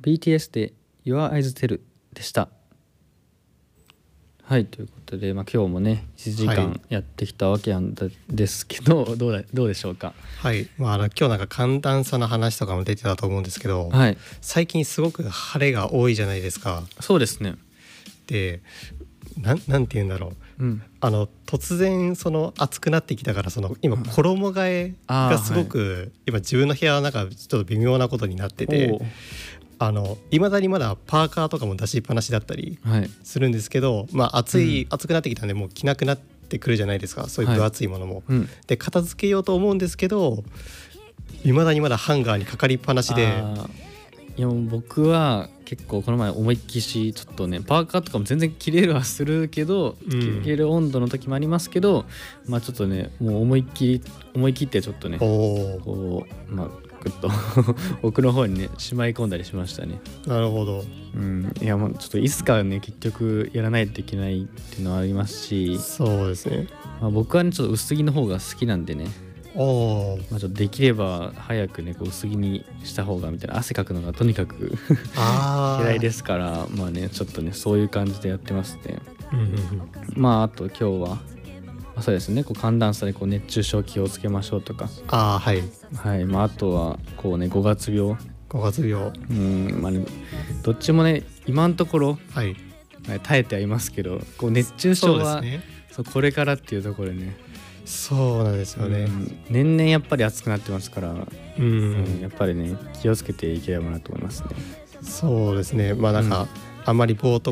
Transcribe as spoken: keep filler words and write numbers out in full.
ビーティーエス で Your Eyes Tell でした。はい、ということで、まあ、今日もねいちじかんやってきたわけなんですけど、はい、どうだ、どうでしょうか。 はい、まあ、あの今日なんか寒暖差の話とかも出てたと思うんですけど、 はい、 最近すごく晴れが多いじゃないですか。 そうですね。 で、な ん, なんて言うんだろう、うん、あの突然その暑くなってきたから、その今衣替えがすごく、はい、今自分の部屋の中ちょっと微妙なことになってて、あの未だにまだパーカーとかも出しっぱなしだったりするんですけど、はい、まあ、暑い、うん、暑くなってきたんでもう着なくなってくるじゃないですか、そういう分厚いものも、はい、うん、で片付けようと思うんですけど、未だにまだハンガーにかかりっぱなしで。 いや僕は結構この前思いっきしちょっとねパーカーとかも全然着れるはするけど、うん、着れる温度の時もありますけど、まあちょっとねもう思いっきり思い切ってちょっとねこうまあグッと奥の方にねしまい込んだりしましたね。 なるほど、 うん、いやもうちょっといつかね結局やらないといけないっていうのはありますし、 そうですね、 まあ、僕はねちょっと薄着の方が好きなんでね、おまあ、ちょっとできれば早くねこう薄着にした方がみたいな、汗かくのがとにかく嫌いですから、まあねちょっとねそういう感じでやってますね。うんうんうん、まああと今日は、まあ、そうですね、こう寒暖差でこう熱中症気をつけましょうとか、 あ、はいはい、まあ、あとはこうねごがつ病ごがつ病、 うん、まあね、どっちもね今のところ、 はい、 耐えてはいますけど、こう熱中症はそうですね、そうこれからっていうところでね、 そうなんですよね、うん、 年々やっぱり暑くなってますから、うんうん、 やっぱりね気をつけていければなと思いますね。 そうですね、まあなんか、うん、あんまり冒頭